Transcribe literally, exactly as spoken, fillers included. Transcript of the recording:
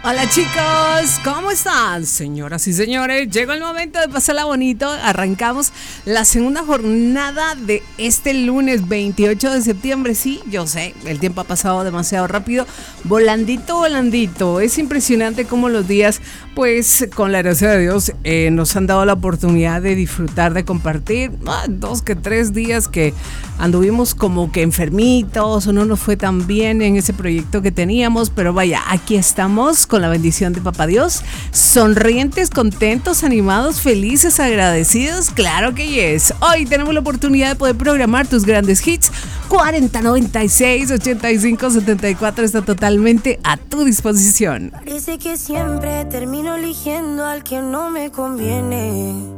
Hola chicos, ¿cómo están? Señoras y señores, llegó el momento de pasarla bonito. Arrancamos la segunda jornada de este lunes veintiocho de septiembre. Sí, yo sé, el tiempo ha pasado demasiado rápido, volandito, volandito. Es impresionante cómo los días, pues con la gracia de Dios, eh, nos han dado la oportunidad de disfrutar, de compartir. Ah, dos que tres días que anduvimos como que enfermitos o no nos fue tan bien en ese proyecto que teníamos, pero vaya, aquí estamos con la bendición de Papá Dios, sonrientes, contentos, animados, felices, agradecidos, claro que yes. Hoy tenemos la oportunidad de poder programar tus grandes hits. Cuarenta noventa y seis ochenta y cinco setenta y cuatro está totalmente a tu disposición. Parece que siempre termino eligiendo al que no me conviene.